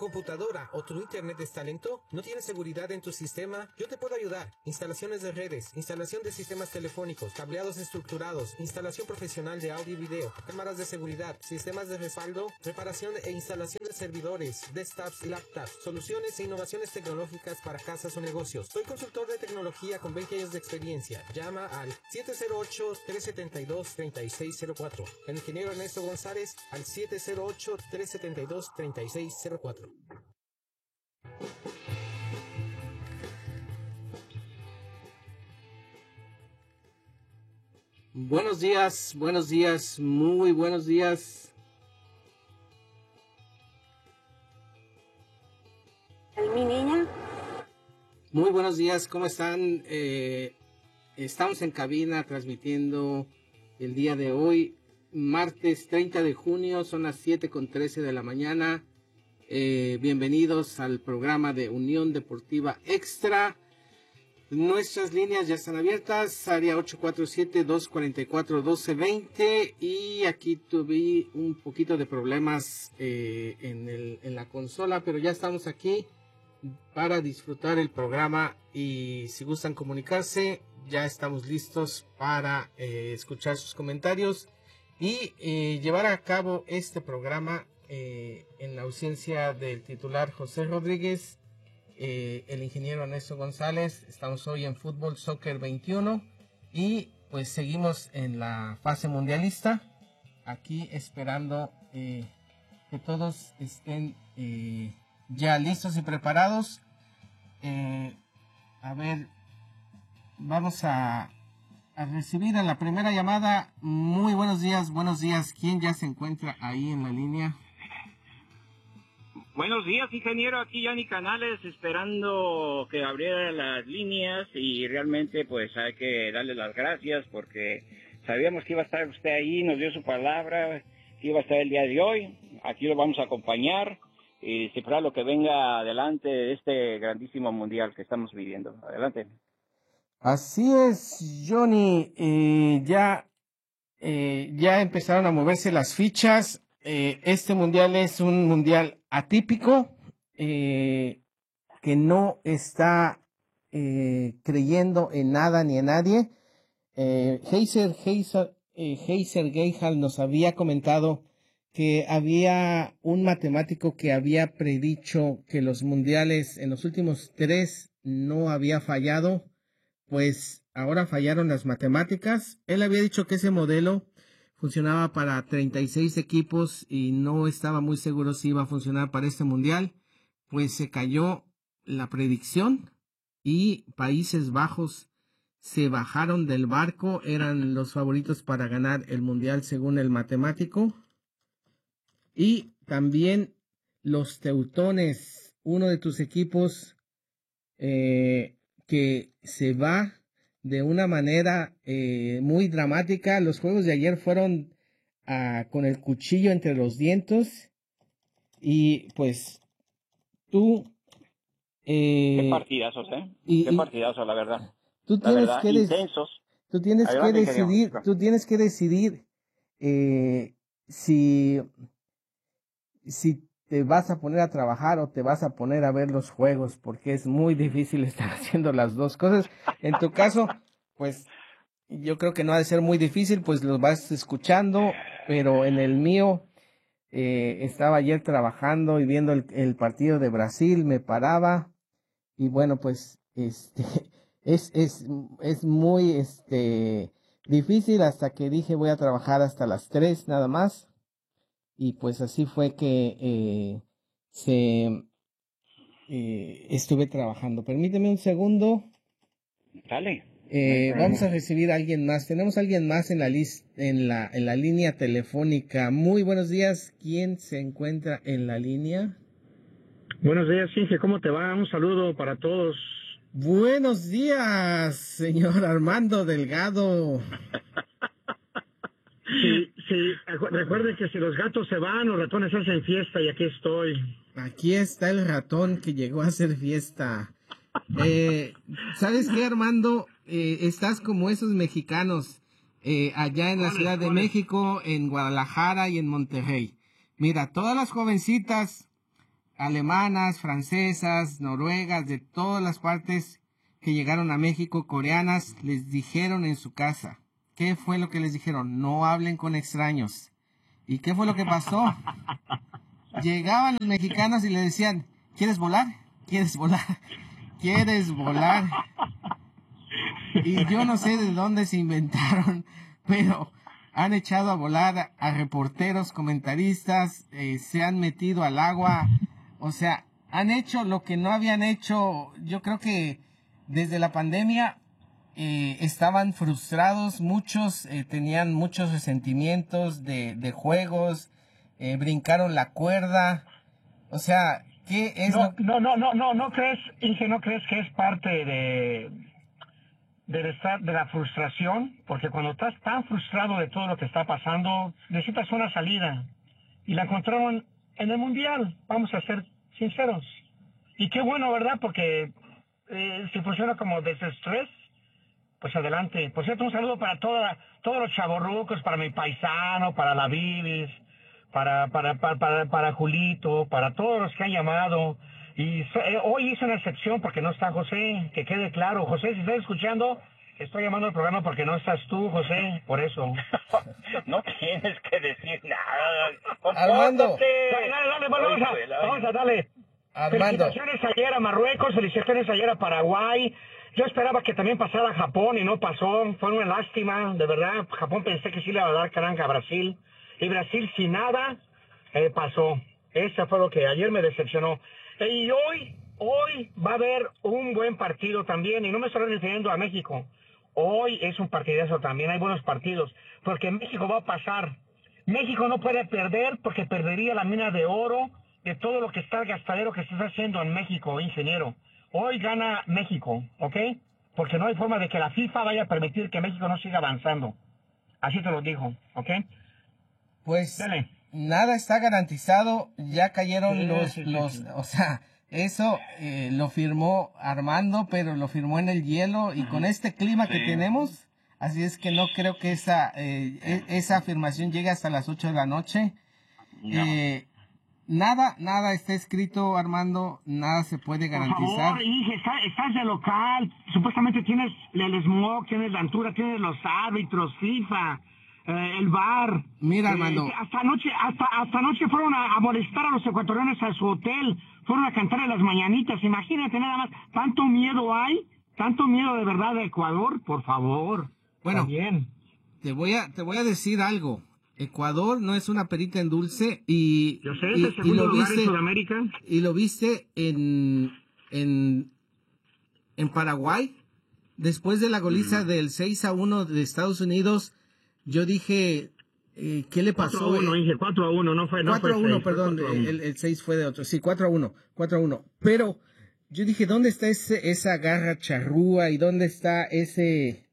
computadora o tu internet es lento? ¿No tienes seguridad en tu sistema? Yo te puedo ayudar. Instalaciones de redes, instalación de sistemas telefónicos, cableados estructurados, instalación profesional de audio y video, cámaras de seguridad, sistemas de respaldo, reparación e instalación de servidores, desktops y laptops, soluciones e innovaciones tecnológicas para casas o negocios. Soy consultor de tecnología con 20 años de experiencia. Llama al 708-372-3604. El ingeniero Ernesto González al 708-372-3604. Buenos días, muy buenos días. Mi niña. Muy buenos días, ¿cómo están? Estamos en cabina transmitiendo el día de hoy, martes 30 de junio, son las 7:13 de la mañana. Bienvenidos al programa de Unión Deportiva Extra. Nuestras líneas ya están abiertas, área 847-244-1220, y aquí tuve un poquito de problemas en la consola, pero ya estamos aquí para disfrutar el programa, y si gustan comunicarse, ya estamos listos para escuchar sus comentarios y llevar a cabo este programa en la ausencia del titular José Rodríguez, el ingeniero Ernesto González. Estamos hoy en Fútbol Soccer 21 y pues seguimos en la fase mundialista, aquí esperando que todos estén ya listos y preparados. A ver, vamos a recibir a la primera llamada. Muy buenos días. ¿Quién ya se encuentra ahí en la línea? Buenos días, ingeniero. Aquí Yanni Canales, esperando que abriera las líneas, y realmente pues hay que darle las gracias porque sabíamos que iba a estar usted ahí, nos dio su palabra, que iba a estar el día de hoy. Aquí lo vamos a acompañar y cifrar lo que venga adelante de este grandísimo mundial que estamos viviendo. Adelante. Así es, Johnny. Ya empezaron a moverse las fichas. Este mundial es un mundial atípico, que no está creyendo en nada ni en nadie. Heiser Geihal nos había comentado que había un matemático que había predicho que los mundiales en los últimos 3 no había fallado. Pues ahora fallaron las matemáticas. Él había dicho que ese modelo funcionaba para 36 equipos y no estaba muy seguro si iba a funcionar para este mundial. Pues se cayó la predicción y Países Bajos se bajaron del barco. Eran los favoritos para ganar el mundial según el matemático. Y también los Teutones, uno de tus equipos, que se va de una manera muy dramática. Los juegos de ayer fueron con el cuchillo entre los dientes, y pues tú... Qué partidazos, qué partidazos, la verdad. Tú tienes que intensos. Tú tienes que decidir si te vas a poner a trabajar o te vas a poner a ver los juegos, porque es muy difícil estar haciendo las dos cosas. En tu caso, pues yo creo que no ha de ser muy difícil, pues los vas escuchando, pero en el mío estaba ayer trabajando y viendo el partido de Brasil, me paraba, y bueno, pues es muy difícil, hasta que dije voy a trabajar hasta las 3 nada más. Y pues así fue que estuve trabajando. Permíteme un segundo. Dale. Vamos a recibir a alguien más. Tenemos a alguien más en la línea telefónica. Muy buenos días. ¿Quién se encuentra en la línea? Buenos días, Inge. ¿Cómo te va? Un saludo para todos. Buenos días, señor Armando Delgado. Sí, recuerden que si los gatos se van, los ratones hacen fiesta, y aquí estoy. Aquí está el ratón que llegó a hacer fiesta. ¿Sabes qué, Armando? Estás como esos mexicanos allá en la Ciudad de México, en Guadalajara y en Monterrey. Mira, todas las jovencitas alemanas, francesas, noruegas, de todas las partes que llegaron a México, coreanas, les dijeron en su casa. ¿Qué fue lo que les dijeron? No hablen con extraños. ¿Y qué fue lo que pasó? Llegaban los mexicanos y le decían, ¿quieres volar? ¿Quieres volar? ¿Quieres volar? Y yo no sé de dónde se inventaron, pero han echado a volar a reporteros, comentaristas, se han metido al agua, o sea, han hecho lo que no habían hecho. Yo creo que desde la pandemia estaban frustrados, muchos tenían muchos resentimientos de juegos, brincaron la cuerda, o sea, ¿qué es lo que... No crees, Inge, no crees que es parte de la frustración, porque cuando estás tan frustrado de todo lo que está pasando, necesitas una salida, y la encontraron en el Mundial, vamos a ser sinceros, y qué bueno, ¿verdad? Porque si funciona como desestrés, pues adelante. Por cierto, un saludo para todos los chavorrucos, para mi paisano, para la Bibis, para Julito, para todos los que han llamado. Y hoy hice una excepción porque no está José, que quede claro. José, si estás escuchando, estoy llamando al programa porque no estás tú, José, por eso. No tienes que decir nada. Armando. Dale, vamos a darle. Armando. Felicitaciones ayer a Marruecos, felicitaciones ayer a Paraguay. Yo esperaba que también pasara a Japón y no pasó. Fue una lástima, de verdad. Japón pensé que sí le iba a dar caranga a Brasil. Y Brasil sin nada pasó. Eso fue lo que ayer me decepcionó. Y hoy va a haber un buen partido también. Y no me estoy refiriendo a México. Hoy es un partidazo también. Hay buenos partidos. Porque México va a pasar. México no puede perder porque perdería la mina de oro de todo lo que está el gastadero que se está haciendo en México, ingeniero. Hoy gana México, ¿ok? Porque no hay forma de que la FIFA vaya a permitir que México no siga avanzando. Así te lo digo, ¿ok? Pues Dale. nada está garantizado, ya cayeron Sí. o sea, eso lo firmó Armando, pero lo firmó en el hielo y con este clima que tenemos, así es que no creo que esa afirmación llegue hasta las 8 de la noche. No. Nada está escrito, Armando, nada se puede garantizar. Por favor, Inge, estás de local, supuestamente tienes el smog, tienes la altura, tienes los árbitros, FIFA, el VAR. Mira, Armando. Hasta anoche fueron a molestar a los ecuatorianos a su hotel, fueron a cantarle las mañanitas, imagínate nada más, tanto miedo de verdad de Ecuador, por favor. Bueno, También. te voy a decir algo. Ecuador no es una perita en dulce y Yo sé, es el segundo lugar en Sudamérica. Y lo viste en Paraguay, después de la goliza del 6-1 de Estados Unidos. Yo dije, ¿qué le pasó? 4-1, Inge, 4-1, no fue 4-1, 6, perdón, 4-1. el 6 fue de otro. Sí, 4-1. Pero yo dije, ¿dónde está esa garra charrúa y dónde está ese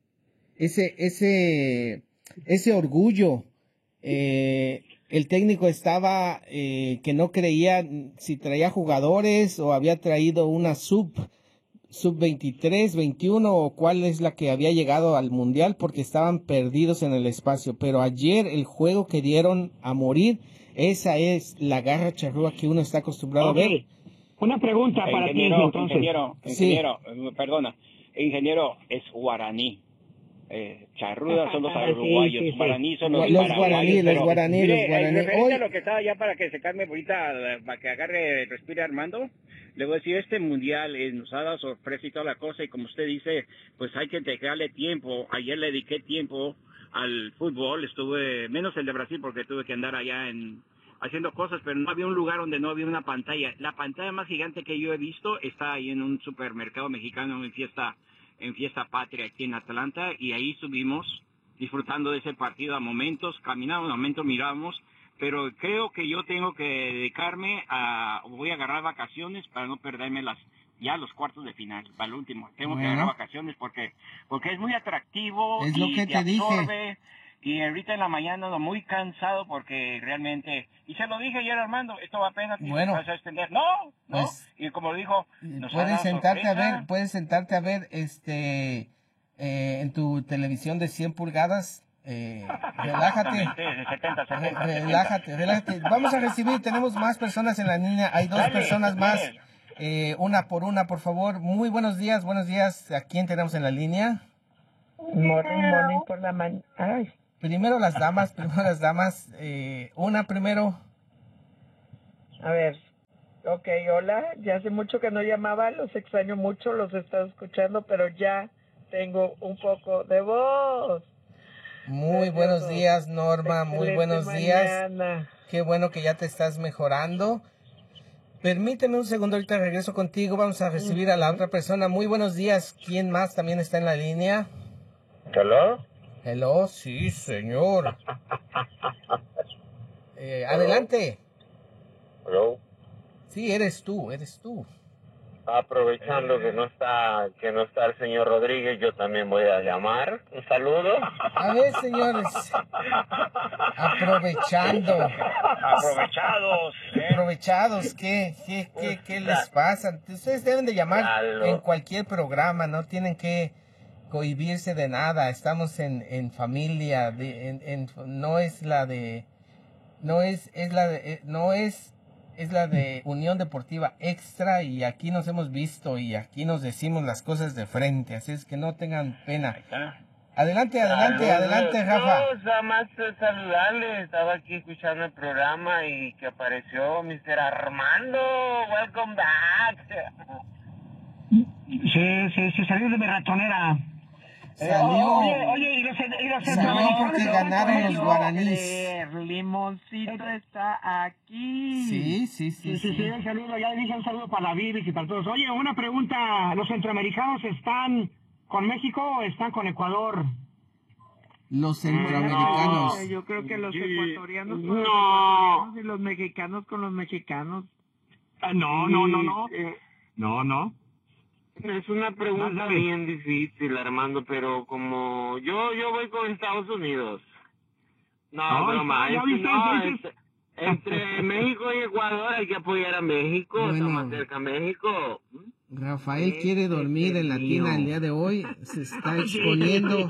orgullo? El técnico estaba que no creía si traía jugadores o había traído una sub 23, 21 o cuál es la que había llegado al mundial porque estaban perdidos en el espacio. Pero ayer el juego que dieron a morir, esa es la garra charrúa que uno está acostumbrado a ver. Una pregunta para ti, entonces. Ingeniero, perdona. Ingeniero, es guaraní. Charrudas son los uruguayos, sí. guaraní son Los paraguayos, guaraní, pero, los guaraní. referente Hoy, a lo que estaba ya para que se calme ahorita, para que agarre, respire Armando, le voy a decir, este mundial nos ha dado sorpresa y toda la cosa, y como usted dice, pues hay que entregarle tiempo. Ayer le dediqué tiempo al fútbol, estuve, menos el de Brasil porque tuve que andar allá haciendo cosas, pero no había un lugar donde no había una pantalla. La pantalla más gigante que yo he visto está ahí en un supermercado mexicano en Fiesta Patria aquí en Atlanta, y ahí estuvimos disfrutando de ese partido a momentos, caminábamos, a momentos mirábamos, pero creo que yo tengo que dedicarme voy a agarrar vacaciones para no perderme los cuartos de final, para el último. Tengo que agarrar vacaciones porque es muy atractivo. Es lo que te dije. Y ahorita en la mañana ando muy cansado porque realmente, y se lo dije ayer a Armando, esto va apenas y bueno, vas a extender. No, pues, y como dijo, puedes sentarte a ver en tu televisión de 100 pulgadas Relájate. De 70, 70. Relájate. Vamos a recibir, tenemos más personas en la línea. Hay dos personas más. Una por una, por favor. Muy buenos días. ¿A quién tenemos en la línea? Morning por la mañana. Ay. Primero las damas. Una primero. A ver. Ok, hola. Ya hace mucho que no llamaba. Los extraño mucho. Los he estado escuchando, pero ya tengo un poco de voz. Muy buenos días, Norma. Muy buenos días. Qué bueno que ya te estás mejorando. Permíteme un segundo, ahorita regreso contigo. Vamos a recibir a la otra persona. Muy buenos días. ¿Quién más también está en la línea? Hello, sí, señor. Adelante. Hello. Sí, eres tú. Aprovechando que no está el señor Rodríguez, yo también voy a llamar. Un saludo. A ver, señores. Aprovechados, ¿qué les pasa? Ustedes deben de llamar en cualquier programa, no tienen que cohibirse de nada. Estamos en familia, es la de Unión Deportiva Extra, y aquí nos hemos visto y aquí nos decimos las cosas de frente, así es que no tengan pena. Adelante, Rafa. No, nada más saludarle. Estaba aquí escuchando el programa y que apareció Mr. Armando. Welcome back. Sí, salió de mi ratonera. Oye, Salió porque ganaron los guaraníes. Limoncito está aquí. Sí. Un saludo, ya dije un saludo para la Vivis y para todos. Oye, una pregunta, ¿los centroamericanos están con México o están con Ecuador? Los centroamericanos. No, yo creo que los ecuatorianos con los ecuatorianos y los mexicanos con los mexicanos. No. Es una pregunta bien difícil, Armando, pero como yo voy con Estados Unidos. No, broma. Entre México y Ecuador hay que apoyar a México. Bueno, está más cerca a México. Rafael quiere dormir en la tina el día de hoy. Se está exponiendo.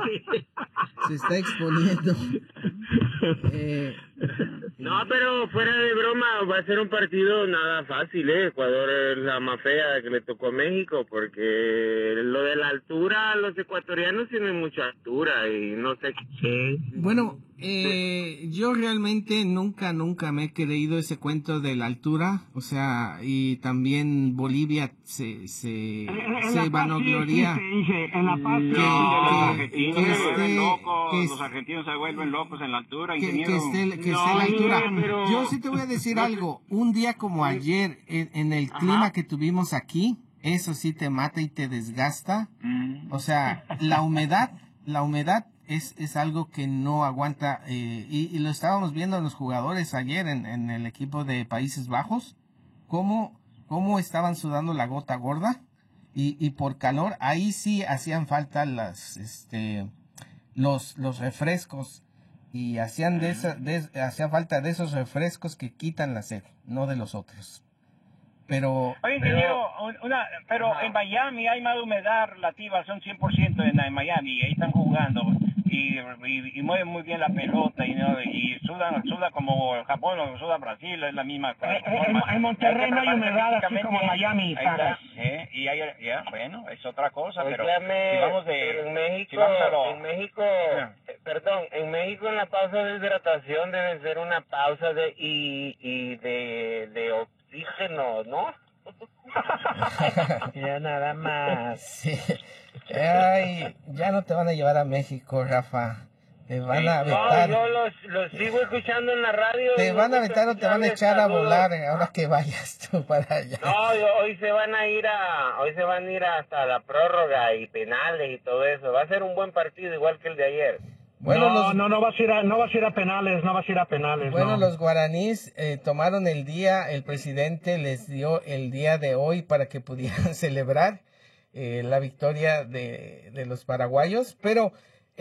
No, pero fuera de broma, va a ser un partido nada fácil, Ecuador es la más fea que le tocó a México, porque lo de la altura, los ecuatorianos tienen mucha altura y no sé qué. Bueno, yo realmente nunca me he creído ese cuento de la altura, o sea, y también Bolivia se vanagloria. En La Paz, los argentinos se vuelven locos en la altura, que esté la altura. Yo sí te voy a decir algo, un día como ayer, en el clima que tuvimos aquí, eso sí te mata y te desgasta. O sea, la humedad es algo que no aguanta, y lo estábamos viendo en los jugadores ayer en el equipo de Países Bajos, cómo estaban sudando la gota gorda, y por calor, ahí sí hacían falta los refrescos, y hacían falta de esos refrescos que quitan la sed, no de los otros. Pero en Miami hay más humedad relativa, son 100% en Miami, ahí están jugando y mueven muy bien la pelota y suda como Japón o suda Brasil, es la misma cosa. En Monterrey no hay humedad así como en Miami, ¿sabes? Bueno, es otra cosa, pero en México en la pausa de hidratación debe ser una pausa de oxígeno, ¿no? Ya nada más. Sí. Ay, ya no te van a llevar a México, Rafa. Te van a vetar. No, yo los sigo escuchando en la radio. Te van a vetar o te van a echar a volar ahora que vayas tú para allá. No, hoy se van a ir hasta la prórroga y penales y todo eso. Va a ser un buen partido igual que el de ayer. Bueno, no vas a ir a penales. Bueno, los guaraníes tomaron el día, el presidente les dio el día de hoy para que pudieran celebrar la victoria de los paraguayos, pero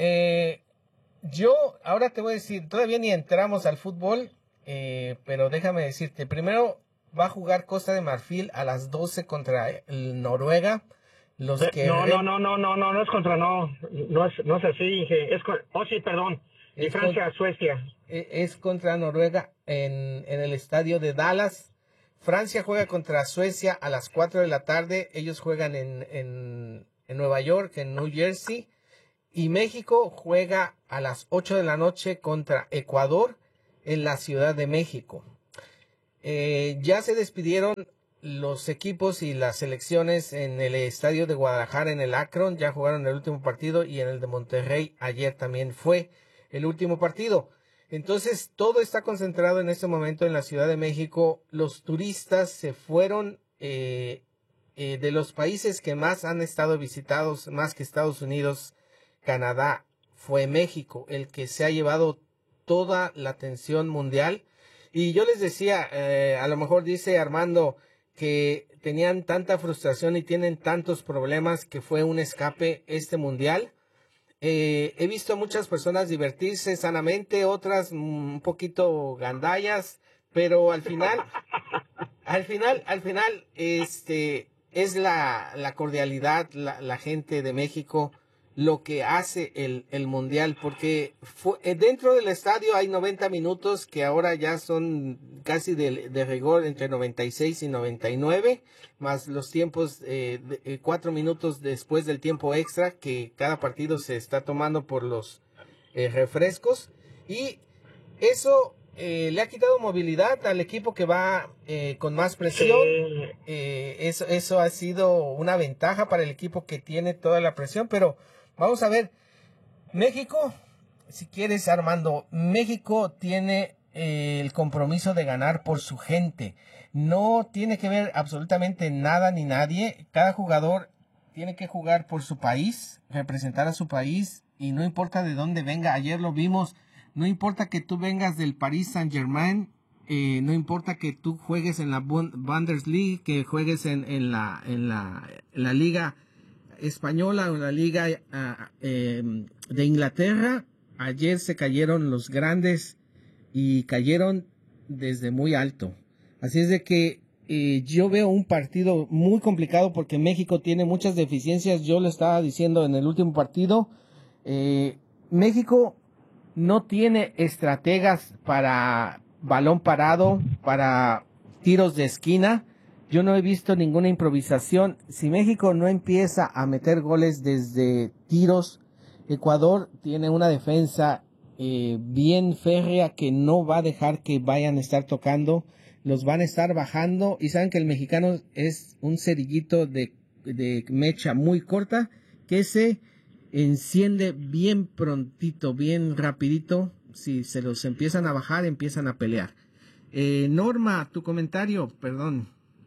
yo ahora te voy a decir, todavía ni entramos al fútbol, pero déjame decirte, primero va a jugar Costa de Marfil a las 12 contra el Noruega. No es contra, no es así, sí, perdón. Y Francia, Suecia. Es contra Noruega en el estadio de Dallas. Francia juega contra Suecia a las 4 de la tarde. Ellos juegan en Nueva York, en New Jersey. Y México juega a las 8 de la noche contra Ecuador en la Ciudad de México. Ya se despidieron los equipos y las selecciones en el estadio de Guadalajara, en el Akron. Ya jugaron el último partido, y en el de Monterrey ayer también fue el último partido. Entonces todo está concentrado en este momento en la Ciudad de México. Los turistas se fueron de los países que más han estado visitados, más que Estados Unidos, Canadá, fue México el que se ha llevado toda la atención mundial. Y yo les decía, a lo mejor dice Armando que tenían tanta frustración y tienen tantos problemas que fue un escape este mundial. He visto a muchas personas divertirse sanamente, otras un poquito gandallas, pero al final, es la cordialidad, la gente de México lo que hace el mundial, porque dentro del estadio hay 90 minutos que ahora ya son casi de rigor, entre 96 y 99, más los tiempos 4 minutos después del tiempo extra que cada partido se está tomando por los refrescos, y eso le ha quitado movilidad al equipo que va con más presión. Eso ha sido una ventaja para el equipo que tiene toda la presión, pero vamos a ver, México, si quieres, Armando, México tiene el compromiso de ganar por su gente. No tiene que ver absolutamente nada ni nadie. Cada jugador tiene que jugar por su país, representar a su país, y no importa de dónde venga. Ayer lo vimos, no importa que tú vengas del Paris Saint-Germain, no importa que tú juegues en la Bundesliga, que juegues en la Liga Española o la Liga de Inglaterra. Ayer se cayeron los grandes y cayeron desde muy alto. Así es de que yo veo un partido muy complicado porque México tiene muchas deficiencias. Yo lo estaba diciendo en el último partido. México no tiene estrategas para balón parado, para tiros de esquina. Yo no he visto ninguna improvisación. Si México no empieza a meter goles desde tiros, Ecuador tiene una defensa bien férrea que no va a dejar que vayan a estar tocando. Los van a estar bajando, y saben que el mexicano es un cerillito de mecha muy corta que se enciende bien prontito, bien rapidito. Si se los empiezan a bajar, empiezan a pelear. Norma, tu comentario, perdón.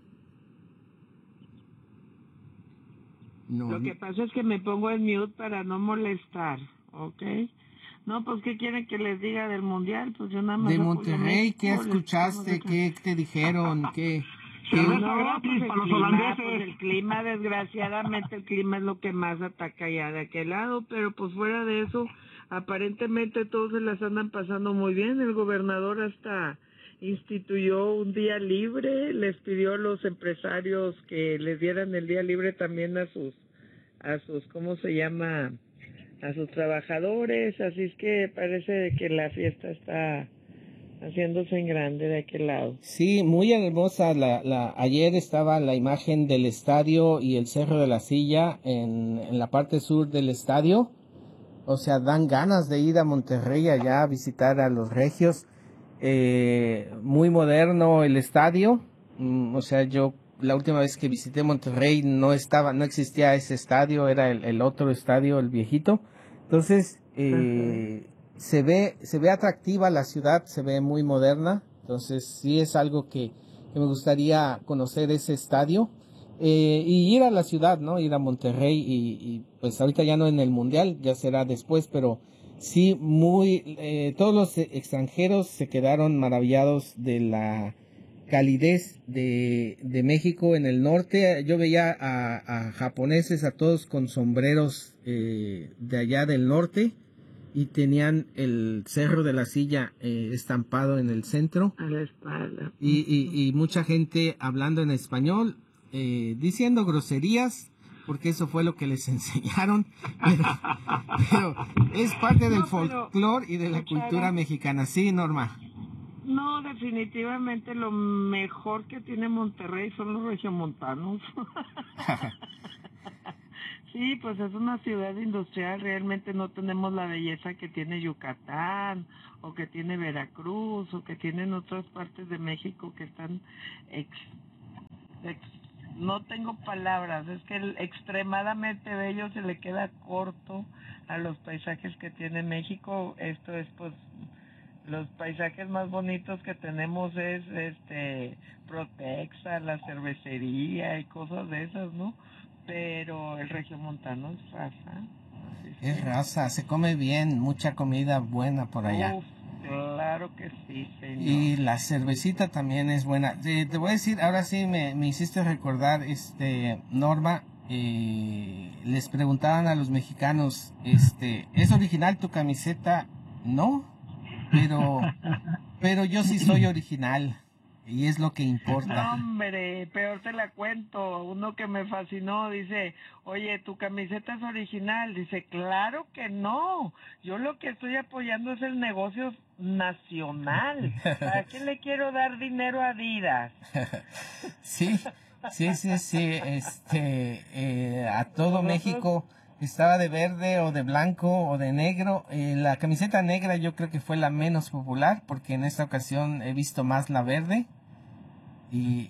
No. Lo que pasa es que me pongo en mute para no molestar, ¿ok? No, pues, ¿qué quieren que les diga del mundial? Pues yo nada más... De Monterrey, ¿qué escuchaste? ¿Qué te dijeron? ¿Qué? No, pues para los holandeses. Pues el clima, desgraciadamente, el clima es lo que más ataca ya de aquel lado, pero pues fuera de eso, aparentemente todos se las andan pasando muy bien. El gobernador hasta instituyó un día libre, les pidió a los empresarios que les dieran el día libre también a sus, ¿cómo se llama?, a sus trabajadores. Así es que parece que la fiesta está haciéndose en grande de aquel lado. Sí, muy hermosa. Ayer estaba la imagen del estadio y el Cerro de la Silla en la parte sur del estadio. O sea, dan ganas de ir a Monterrey allá a visitar a los regios. Muy moderno el estadio. O sea, yo la última vez que visité Monterrey no existía ese estadio, era el otro estadio, el viejito. Entonces, se ve atractiva la ciudad, se ve muy moderna. Entonces, sí es algo que me gustaría conocer, ese estadio. Y ir a la ciudad, ¿no? Ir a Monterrey y pues ahorita ya no en el Mundial, ya será después, pero sí todos los extranjeros se quedaron maravillados de la calidez de México en el norte. Yo veía a japoneses, a todos con sombreros de allá del norte, y tenían el Cerro de la Silla estampado en el centro. A la espalda. Y mucha gente hablando en español, diciendo groserías, porque eso fue lo que les enseñaron, pero es parte del folclore y de la cultura mexicana. Sí, Norma. No, definitivamente lo mejor que tiene Monterrey son los regiomontanos. Sí, pues es una ciudad industrial, realmente no tenemos la belleza que tiene Yucatán, o que tiene Veracruz, o que tienen otras partes de México que están no tengo palabras, es que el extremadamente bello se le queda corto a los paisajes que tiene México. Esto es, pues, los paisajes más bonitos que tenemos es Protexa, la cervecería y cosas de esas, ¿no? Pero el regiomontano es raza. Es raza, se come bien, mucha comida buena por allá. Uf, claro que sí, señor. Y la cervecita también es buena. Te voy a decir, ahora sí me hiciste recordar, Norma, les preguntaban a los mexicanos, ¿es original tu camiseta? No, pero yo sí soy original. Y es lo que importa. No, hombre, peor te la cuento. Uno que me fascinó dice, oye, ¿tu camiseta es original? Dice, claro que no. Yo lo que estoy apoyando es el negocio nacional. ¿Para qué le quiero dar dinero a Adidas? Sí. A todo México estaba de verde o de blanco o de negro. La camiseta negra yo creo que fue la menos popular, porque en esta ocasión he visto más la verde. Y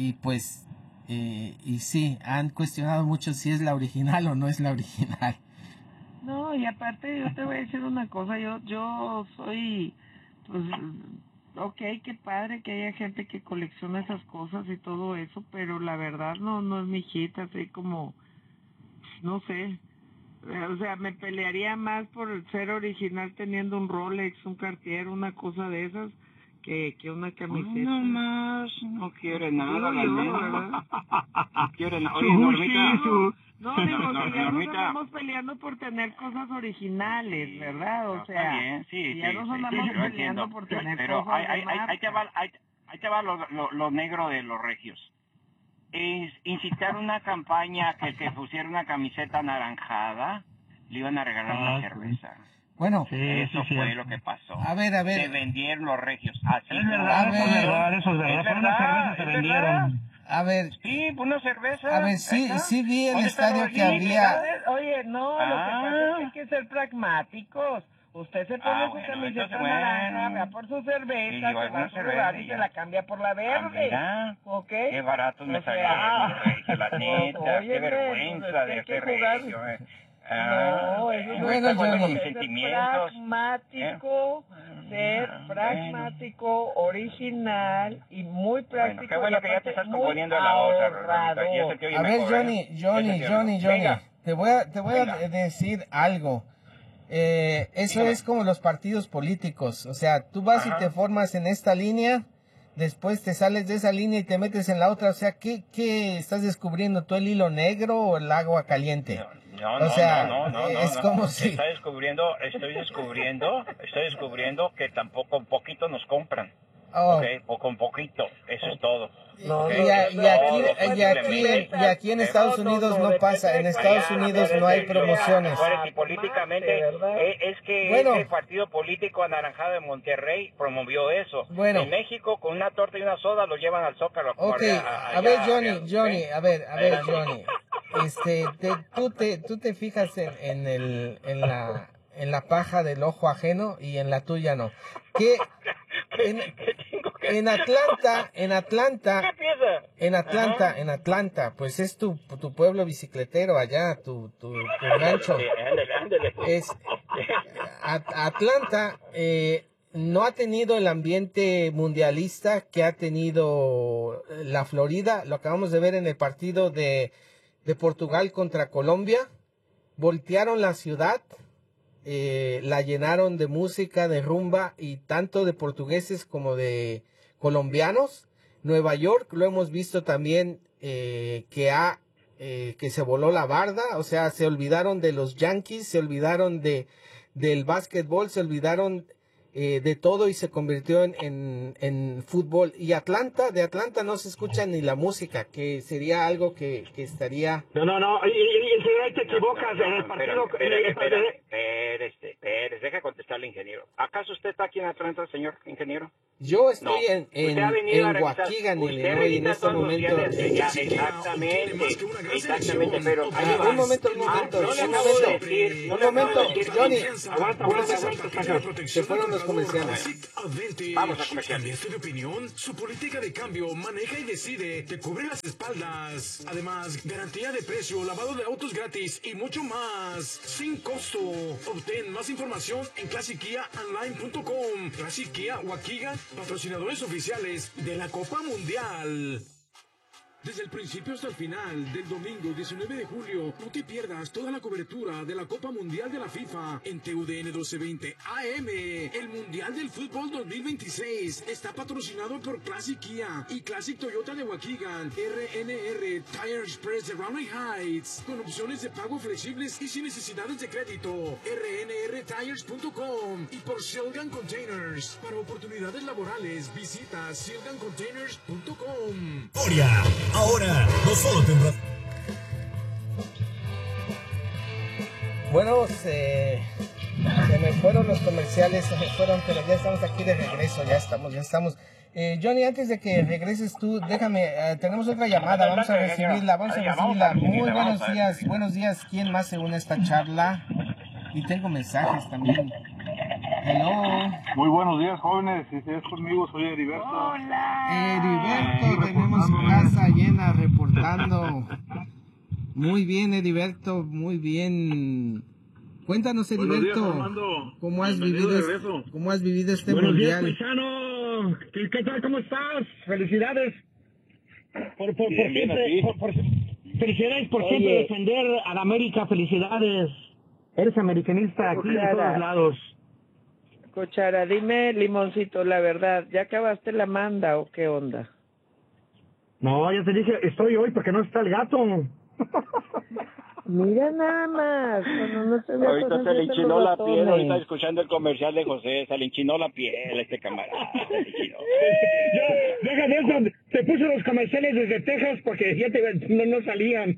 sí, han cuestionado mucho si es la original o no es la original. No, y aparte yo te voy a decir una cosa, yo soy, pues, ok, qué padre que haya gente que colecciona esas cosas y todo eso, pero la verdad no es mi hijita, así como, no sé. O sea, me pelearía más por ser original teniendo un Rolex, un Cartier, una cosa de esas, que una camiseta. No más, no quiere nada, la ¿verdad? No quiere nada. Oye, Normita. No, digo, si ya nos estamos peleando por tener cosas originales, ¿verdad? O sea, está bien, sí, ya nos andamos peleando por tener pero cosas de ahí te va lo negro de los regios. Es incitar una campaña que pusiera una camiseta anaranjada, le iban a regalar una cerveza. Bueno, eso fue lo que pasó. A ver. Se vendieron los regios. Así. Es verdad, eso es verdad. Por una cerveza se vendieron. A ver. Sí, por una cerveza. A ver, sí vi el estadio que había. Oye, no, lo que pasa es que hay que ser pragmáticos. Usted se pone su camiseta naranja, va por su cerveza, se va a su lugar y se la cambia por la verde. ¿Ok? Qué baratos me salieron los regios, la neta. Qué vergüenza de ser regio. No, eso es bueno, Johnny. Ser pragmático, original y muy práctico. Qué bueno que ya te estás componiendo la otra. A ver, Johnny, te voy a decir algo. Eso es como los partidos políticos. O sea, tú vas y te formas en esta línea, después te sales de esa línea y te metes en la otra. O sea, ¿qué estás descubriendo? ¿Tú el hilo negro o el agua caliente? No, es como si... Estoy descubriendo que tampoco un poquito nos compran. Okay, o con poquito, eso es todo. Y aquí en Estados Unidos no pasa, en Estados Unidos no hay promociones. Y políticamente es que ese partido político anaranjado de Monterrey promovió eso. Bueno. En México con una torta y una soda lo llevan al Zócalo. A ver, Johnny, a ver, Johnny. Tú te fijas en la paja del ojo ajeno y en la tuya no. En Atlanta, pues es tu pueblo bicicletero allá, tu rancho. Atlanta no ha tenido el ambiente mundialista que ha tenido la Florida. Lo acabamos de ver en el partido de Portugal contra Colombia. Voltearon la ciudad. La llenaron de música, de rumba, y tanto de portugueses como de colombianos. Nueva York lo hemos visto también, que se voló la barda. O sea, se olvidaron de los Yankees, se olvidaron del básquetbol, se olvidaron de todo y se convirtió en fútbol. Y de Atlanta no se escucha ni la música, que sería algo que estaría... No, y si ahí te equivocas en el partido... Pérez, deja contestar al ingeniero. ¿Acaso usted está aquí en Atlanta, señor ingeniero? Yo estoy No. en Usted Waukegan, revisa Illinois, en este todos los momento. días exactamente, pero... Un momento, Johnny. Aguanta. Se fueron los comerciales. Vamos a comercial. ¿Cambiaste de opinión? Su política de cambio maneja y decide, te cubre las espaldas. Además, garantía de precio, lavado de autos gratis y mucho más. Sin costo. Obtén más información en ClassicKiaOnline.com. Classic Kia Waukegan, patrocinadores oficiales de la Copa Mundial. Desde el principio hasta el final del domingo 19 de julio, no te pierdas toda la cobertura de la Copa Mundial de la FIFA en TUDN 1220 AM. El Mundial del Fútbol 2026 está patrocinado por Classic Kia y Classic Toyota de Waukegan, RNR Tire Express de Raleigh Heights, con opciones de pago flexibles y sin necesidades de crédito. RNRTires.com y por Shilgan Containers. Para oportunidades laborales, visita ShilganContainers.com. Ahora, no solo tendrás... Bueno, se me fueron los comerciales, pero ya estamos aquí de regreso, ya estamos. Johnny, antes de que regreses tú, déjame, tenemos otra llamada, vamos a recibirla. Muy buenos días, ¿quién más se une a esta charla? Y tengo mensajes también. Hello. Muy buenos días, jóvenes. Si es conmigo, soy Heriberto. Hola. Heriberto, tenemos casa llena reportando. Muy bien, Heriberto, muy bien. Cuéntanos, Heriberto, ¿cómo has vivido este mundial? Buenos días, paisano. ¿Qué tal? ¿Cómo estás? Felicidades. Felicidades por siempre defender a la América. Felicidades. Eres americanista aquí de todos lados. Cuchara, dime, Limoncito, la verdad, ¿ya acabaste la manda o qué onda? No, ya te dije, estoy hoy porque no está el gato. Mira nada más. No te ahorita se le enchinó la piel, ahorita escuchando el comercial de José, se le enchinó la piel este camarada. Deja de eso, te puse los comerciales desde Texas porque ya no salían.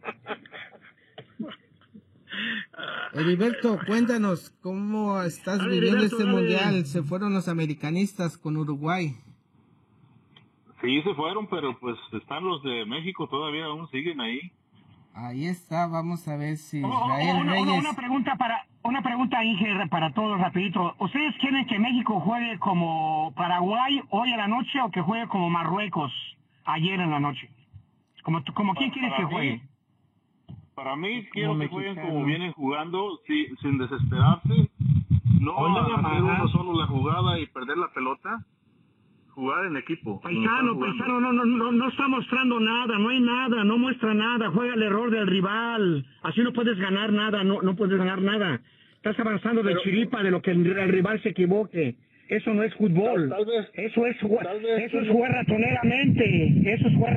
Heriberto, cuéntanos, ¿cómo estás viviendo este mundial? Se fueron los americanistas con Uruguay. Sí, se fueron, pero pues están los de México, todavía aún siguen ahí. Ahí está, vamos a ver si Israel Reyes... Una pregunta, Inge, para todos, rapidito. ¿Ustedes quieren que México juegue como Paraguay hoy a la noche o que juegue como Marruecos ayer en la noche? ¿Como quién quieres que juegue? Para mí, quiero que jueguen como vienen jugando, sin desesperarse. No hacer uno solo la jugada y perder la pelota. Jugar en equipo. Paisano, no está mostrando nada, no hay nada, no muestra nada, juega el error del rival. Así no puedes ganar nada, no puedes ganar nada. Estás avanzando de chiripa de lo que el rival se equivoque. Eso no es fútbol. Eso es jugar ratoneramente.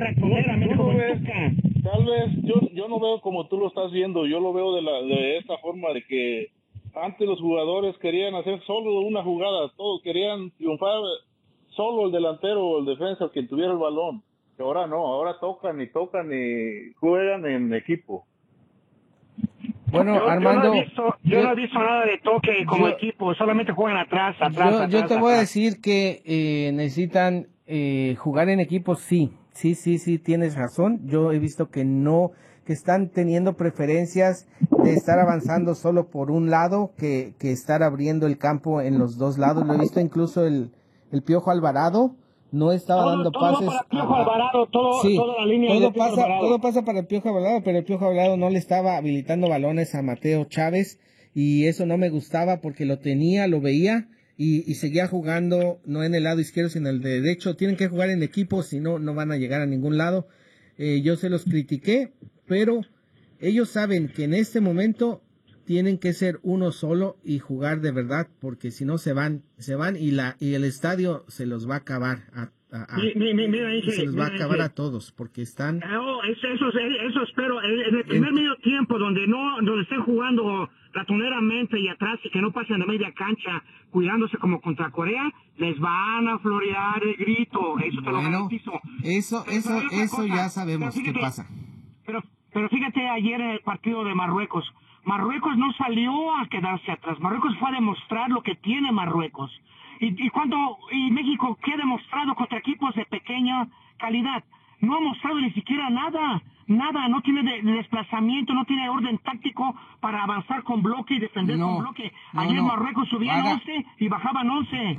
Tal vez yo no veo como tú lo estás viendo. Yo lo veo de esta forma, de que antes los jugadores querían hacer solo una jugada. Todos querían triunfar solo el delantero o el defensa, quien tuviera el balón. Ahora no, ahora tocan y juegan en equipo. Bueno, Armando, yo no he visto nada de toque como equipo, solamente juegan atrás. Yo te voy a decir que necesitan jugar en equipo, sí, tienes razón. Yo he visto que están teniendo preferencias de estar avanzando solo por un lado que estar abriendo el campo en los dos lados. Lo he visto incluso el Piojo Alvarado. No estaba dando pases. Para Piojo Alvarado, toda la línea todo pasa para el Piojo Alvarado, pero el Piojo Alvarado no le estaba habilitando balones a Mateo Chávez y eso no me gustaba porque lo tenía, lo veía y seguía jugando no en el lado izquierdo sino en el derecho. Tienen que jugar en equipo, si no, no van a llegar a ningún lado. Yo se los critiqué, pero ellos saben que en este momento tienen que ser uno solo y jugar de verdad, porque si no se van y el estadio se los va a acabar se los va a acabar a todos, porque están... Eso espero. En el primer medio tiempo, donde estén jugando ratoneramente y atrás y que no pasen de media cancha, cuidándose como contra Corea, les van a florear el grito. Eso te lo garantizo. Eso ya sabemos qué pasa. Pero fíjate, ayer en el partido de Marruecos no salió a quedarse atrás. Marruecos fue a demostrar lo que tiene Marruecos. Y México, ¿qué ha demostrado contra equipos de pequeña calidad? No ha mostrado ni siquiera nada, no tiene desplazamiento, no tiene orden táctico para avanzar con bloque y defender con bloque. Ayer Marruecos subían 11 y bajaban 11.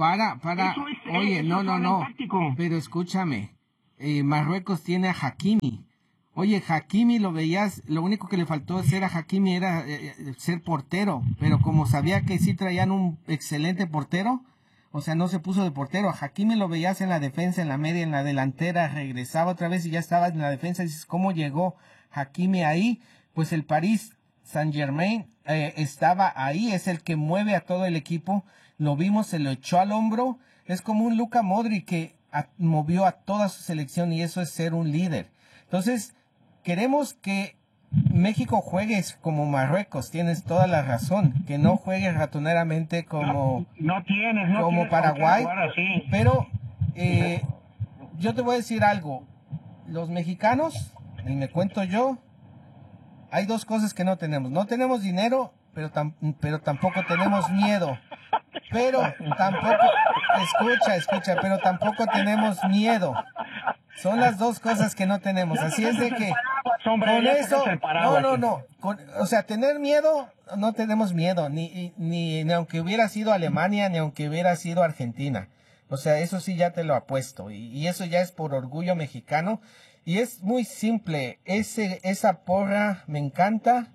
Pero escúchame, Marruecos tiene a Hakimi. Oye, Hakimi lo veías, lo único que le faltó ser a Hakimi era ser portero, pero como sabía que sí traían un excelente portero, o sea, no se puso de portero. A Hakimi lo veías en la defensa, en la media, en la delantera, regresaba otra vez y ya estaba en la defensa. Dices, ¿cómo llegó Hakimi ahí? Pues el Paris Saint-Germain estaba ahí, es el que mueve a todo el equipo. Lo vimos, se lo echó al hombro. Es como un Luka Modric que movió a toda su selección y eso es ser un líder. Entonces, queremos que México juegue como Marruecos, tienes toda la razón, que no juegue ratoneramente como Paraguay, pero yo te voy a decir algo, los mexicanos, y me cuento yo, hay dos cosas que no tenemos dinero, pero tampoco tenemos miedo, pero tampoco, escucha, pero tampoco tenemos miedo. Son las dos cosas que no tenemos, así es de que con eso, o sea, tener miedo, no tenemos miedo, ni aunque hubiera sido Alemania, ni aunque hubiera sido Argentina, o sea, eso sí ya te lo apuesto, y eso ya es por orgullo mexicano, y es muy simple, esa porra me encanta,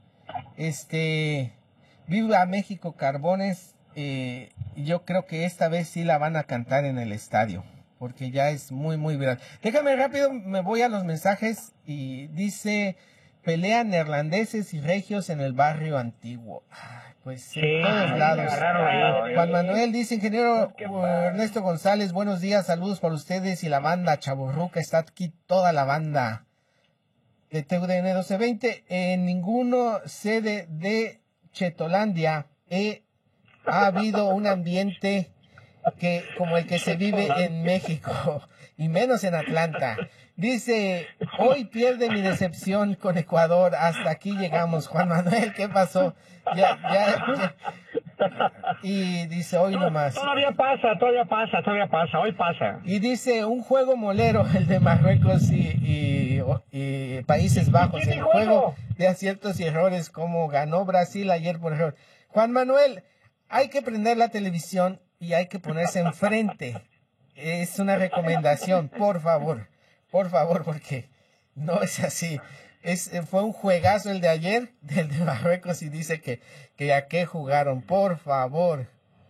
viva México Carbones, yo creo que esta vez sí la van a cantar en el estadio, porque ya es muy, muy viral. Déjame rápido, me voy a los mensajes y dice, pelean neerlandeses y regios en el barrio antiguo. Pues en todos lados. Juan Manuel dice, ingeniero Ernesto González, buenos días, saludos para ustedes y la banda Chavorruca, está aquí toda la banda de TUDN 1220. En ninguno sede de Chetolandia ha habido un ambiente como el que se vive en México, y menos en Atlanta. Dice, hoy pierde mi decepción con Ecuador, hasta aquí llegamos. Juan Manuel, ¿qué pasó? Ya. Y dice, hoy nomás. Todavía pasa, hoy pasa. Y dice, un juego molero, el de Marruecos y Países Bajos, el juego de aciertos y errores, como ganó Brasil ayer por error. Juan Manuel, hay que prender la televisión y hay que ponerse enfrente. Es una recomendación, por favor, porque no es así. Fue un juegazo el de ayer, del de Marruecos, y dice que a qué jugaron, por favor.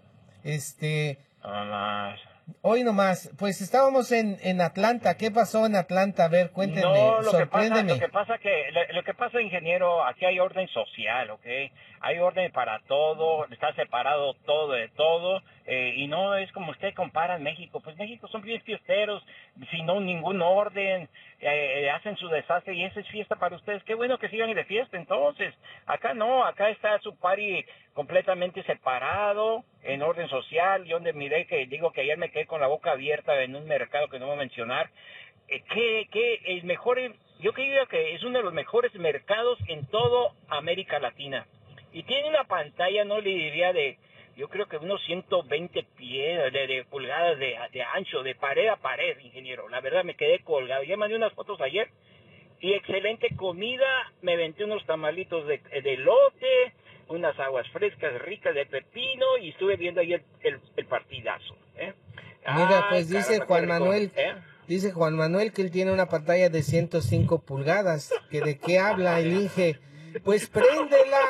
Hoy nomás, pues estábamos en Atlanta. ¿Qué pasó en Atlanta? A ver, cuéntenme, sorpréndeme. Lo que pasa, ingeniero, aquí hay orden social, ¿ok? Hay orden para todo, está separado todo de todo, y no es como usted compara en México. Pues México son bien fiesteros, sin ningún orden, hacen su desastre y eso es fiesta para ustedes. Qué bueno que sigan de fiesta entonces. Acá no, acá está su party completamente separado, en orden social. Yo digo que ayer me quedé con la boca abierta en un mercado que no voy a mencionar, que el mejor, yo creo que es uno de los mejores mercados en toda América Latina. Y tiene una pantalla, no le diría yo creo que unos 120 pies de pulgadas de ancho, de pared a pared, ingeniero. La verdad me quedé colgado. Ya mandé unas fotos ayer y excelente comida. Me aventé unos tamalitos de elote, unas aguas frescas ricas de pepino y estuve viendo ahí el partidazo. Mira, pues dice Juan Manuel, dice Juan Manuel que él tiene una pantalla de 105 pulgadas. ¿Que de qué habla el Inge? Pues préndela.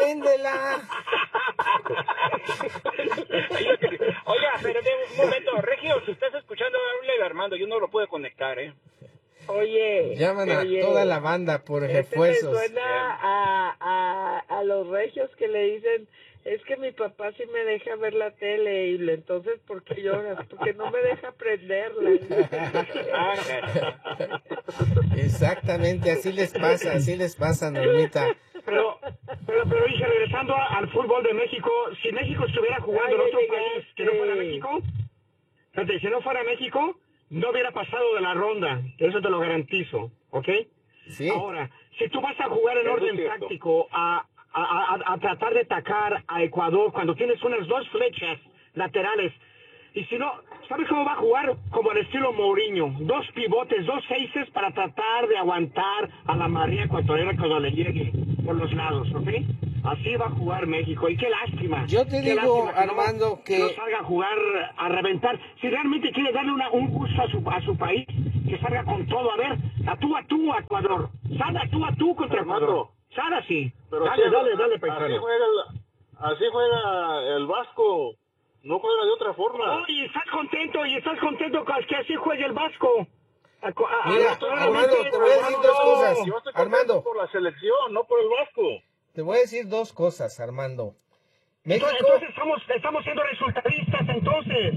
Oiga, pero un momento, Regio, si estás escuchando, háblale a Armando, yo no lo puedo conectar, Oye. Llaman a toda la banda por refuerzos. Me suena a a los regios que le dicen, es que mi papá sí me deja ver la tele, y entonces, ¿por qué lloras? Porque no me deja prenderla. Exactamente, así les pasa, Normita. Pero, hija, regresando al fútbol de México, si México estuviera jugando en otro país que no fuera México, fíjate, si no fuera México, no hubiera pasado de la ronda, eso te lo garantizo, ¿ok? Sí. Ahora, si tú vas a jugar en orden táctico a tratar de atacar a Ecuador cuando tienes unas 2 flechas laterales, y si no, ¿sabes cómo va a jugar? Como al estilo Mourinho, 2 pivotes, 2 seises para tratar de aguantar a la María ecuatoriana cuando le llegue por los lados, ¿ok? Así va a jugar México, y qué lástima. Yo te digo, Armando, que no salga a jugar a reventar. Si realmente quiere darle un gusto a su país, que salga con todo. A ver, a tú, Ecuador. Sal a tú contra Ecuador. Sal así. Pero dale, paisano. Así juega el Vasco. No juega de otra forma. Y estás contento con que así juegue el Vasco. Mira, Armando, te voy a decir 2 cosas. Yo estoy Armando, por la selección, no por el Vasco. te voy a decir 2 cosas, Armando. México... Entonces estamos siendo resultadistas, entonces.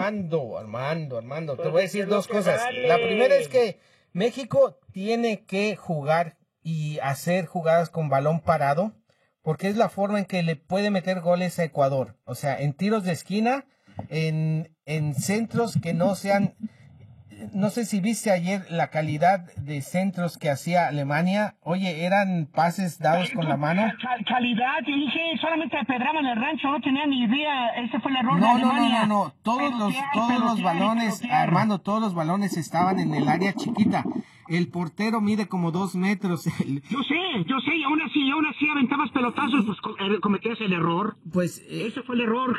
Armando, te voy a decir 2 cosas. La primera es que México tiene que jugar y hacer jugadas con balón parado, porque es la forma en que le puede meter goles a Ecuador. O sea, en tiros de esquina, en centros que no sean... No sé si viste ayer la calidad de centros que hacía Alemania. Oye, eran pases dados con la mano. Calidad, yo dije, solamente pedraban el rancho, no tenía ni idea. Ese fue el error de Alemania. No. Todos los balones, Armando, todos los balones estaban en el área chiquita. El portero mide como 2 metros. Yo sé, y aún así aventabas pelotazos, pues cometías el error. Pues ese fue el error.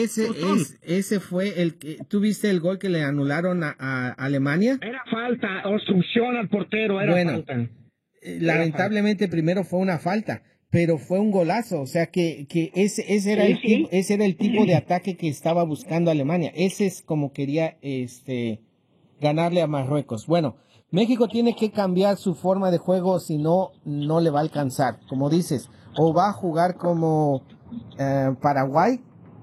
Ese fue el que... ¿Tú viste el gol que le anularon a Alemania? Era falta, obstrucción al portero, falta. Lamentablemente primero fue una falta, pero fue un golazo. O sea que ese era el tipo de ataque que estaba buscando Alemania. Ese es como quería ganarle a Marruecos. Bueno, México tiene que cambiar su forma de juego, si no, no le va a alcanzar. Como dices, o va a jugar como Paraguay,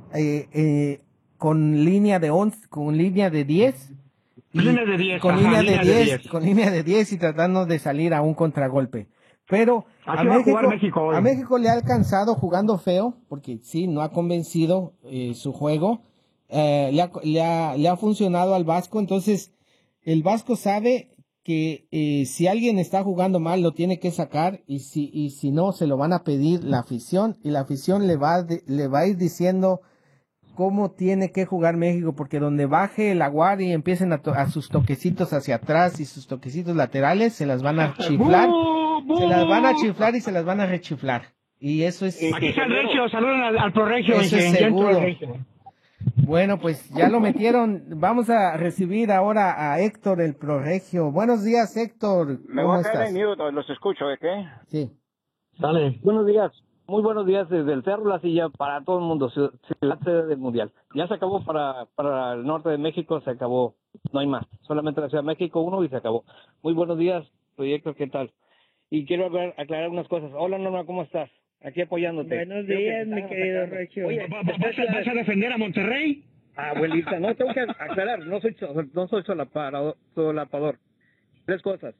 con línea de 11, con línea de 10. Con línea de 10 y tratando de salir a un contragolpe. Pero a México le ha alcanzado jugando feo, porque sí, no ha convencido su juego. Le ha funcionado al Vasco, entonces el Vasco sabe que si alguien está jugando mal lo tiene que sacar, y si no se lo van a pedir la afición, y la afición le va a ir diciendo cómo tiene que jugar México, porque donde baje el Aguar y empiecen a sus toquecitos hacia atrás y sus toquecitos laterales, se las van a chiflar, y se las van a rechiflar, y eso es... Aquí está el Regio, saluden al Proregio. Eso es seguro. Bueno, pues ya lo metieron. Vamos a recibir ahora a Héctor, el Proregio. Buenos días, Héctor. ¿Cómo estás? Los escucho, ¿de qué? Sí. Dale. Buenos días. Muy buenos días desde el Cerro La Silla para todo el mundo. La sede del Mundial. Ya se acabó para el norte de México, se acabó. No hay más. Solamente la Ciudad de México 1 y se acabó. Muy buenos días, soy Héctor, ¿qué tal? Y quiero aclarar unas cosas. Hola, Norma, ¿cómo estás? Aquí apoyándote. Buenos días, mi querido Regio. Oye, ¿vas a defender a Monterrey? Abuelita, no, tengo que aclarar, no soy solapador. 3 cosas.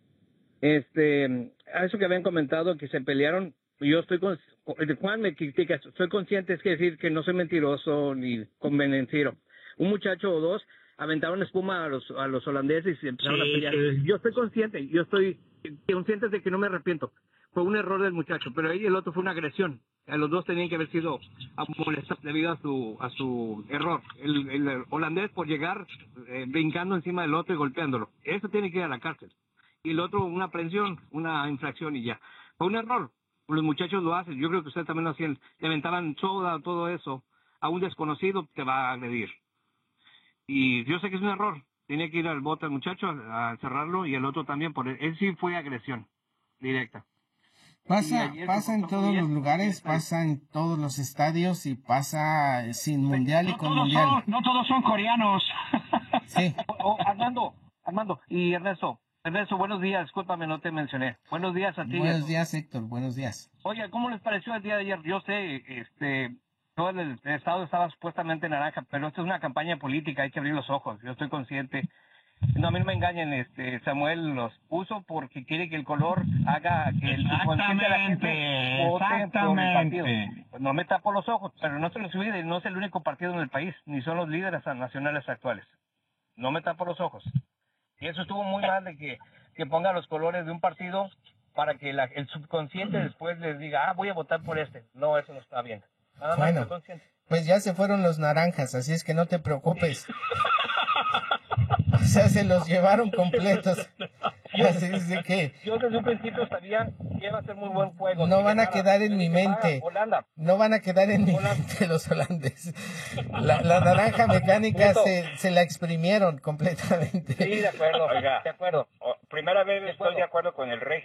A eso que habían comentado, que se pelearon, yo estoy Juan me critica, soy consciente, es decir, que no soy mentiroso ni convenenciero. Un muchacho o 2 aventaron espuma a los holandeses y se empezaron a pelear. Yo estoy consciente de que no me arrepiento. Fue un error del muchacho, pero ahí el otro fue una agresión. A los 2 tenían que haber sido molestados debido a su error. El holandés por llegar brincando encima del otro y golpeándolo. Eso tiene que ir a la cárcel. Y el otro una aprehensión, una infracción y ya. Fue un error. Los muchachos lo hacen. Yo creo que ustedes también lo hacían. Le aventaban soda, todo eso. A un desconocido te va a agredir. Y yo sé que es un error. Tiene que ir al bote el muchacho a cerrarlo, y el otro también. Él sí fue agresión directa. Pasa en todos los lugares, pasa en todos los estadios, y pasa sin mundial y con mundial. No todos son coreanos. Sí. Armando y Ernesto, Ernesto, buenos días. Discúlpame, no te mencioné. Buenos días a ti. Buenos días, Héctor. Buenos días. Oye, ¿cómo les pareció el día de ayer? Yo sé, todo el estado estaba supuestamente naranja, pero esto es una campaña política, hay que abrir los ojos. Yo estoy consciente. No, a mí no me engañen, Samuel los puso porque quiere que el color haga que el consciente de la gente vote por el partido. Pues no me tapo los ojos, pero no se los olvide, no es el único partido en el país, ni son los líderes nacionales actuales. No me tapo los ojos. Y eso estuvo muy mal de que ponga los colores de un partido para que el subconsciente después les diga, voy a votar por este. No, eso no está bien. Nada más Bueno, pues ya se fueron los naranjas, así es que no te preocupes. O sea, se los llevaron completos. Así es de que yo desde un principio sabía que iba a ser muy buen juego. no van a quedar en mi mente. Holanda. No van a quedar en mi mente los holandeses. La naranja mecánica se la exprimieron completamente. Sí, de acuerdo, oiga, de acuerdo. Primera vez estoy de acuerdo con el régimen.